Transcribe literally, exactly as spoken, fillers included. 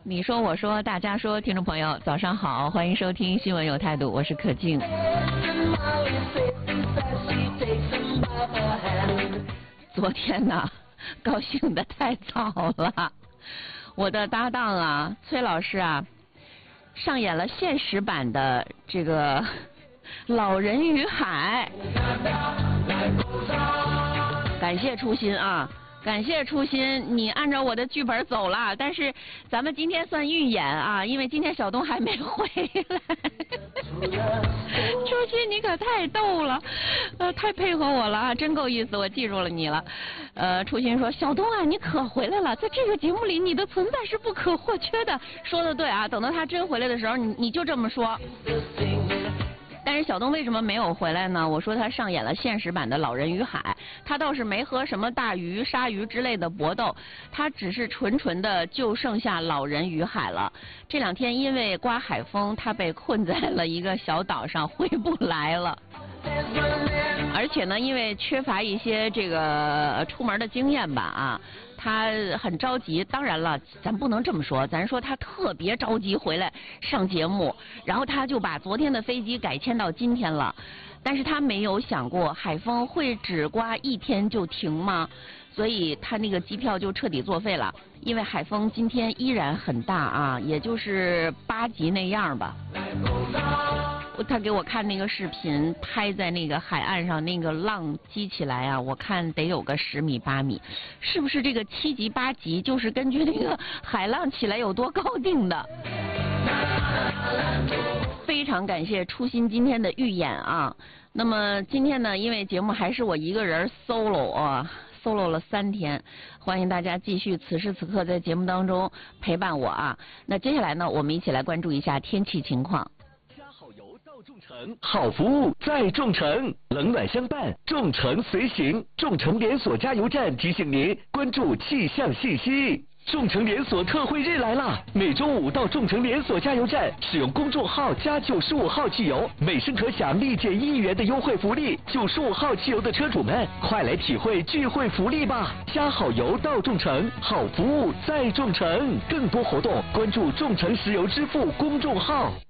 你说我说大家说，听众朋友早上好，欢迎收听新闻有态度，我是可静。昨天呢，高兴得太早了，我的搭档啊，崔老师啊，上演了现实版的这个《老人与海》，感谢初心啊。感谢初心，你按照我的剧本走了，但是咱们今天算预演啊，因为今天小东还没回来。初心，你可太逗了，呃，太配合我了啊，真够意思，我记住了你了。呃，初心说，小东啊，你可回来了，在这个节目里，你的存在是不可或缺的。说的对啊，等到他真回来的时候，你你就这么说。但是小东为什么没有回来呢？我说他上演了现实版的《老人与海》，他倒是没和什么大鱼、鲨鱼之类的搏斗，他只是纯纯的就剩下老人与海了。这两天因为刮海风，他被困在了一个小岛上，回不来了。而且呢，因为缺乏一些这个出门的经验吧啊。他很着急，当然了，咱不能这么说，咱说他特别着急回来上节目，然后他就把昨天的飞机改签到今天了。但是他没有想过海风会只刮一天就停吗？所以他那个机票就彻底作废了，因为海风今天依然很大啊，也就是八级那样吧。他给我看那个视频，拍在那个海岸上，那个浪激起来啊，我看得有个十米八米，是不是这个七级八级就是根据那个海浪起来有多高定的？非常感谢初心今天的预演啊。那么今天呢，因为节目还是我一个人 solo 啊。solo 了三天，欢迎大家继续此时此刻在节目当中陪伴我啊。那接下来呢，我们一起来关注一下天气情况。 加好油到众诚，好服务在众诚，冷暖相伴，众诚随行。众诚连锁加油站提醒您关注气象信息。众诚连锁特惠日来啦！每周五到众诚连锁加油站使用公众号加九十五号汽油，每升可享立减一元的优惠福利。九十五号汽油的车主们，快来体会聚会福利吧！加好油到众诚，好服务在众诚。更多活动关注众诚石油支付公众号。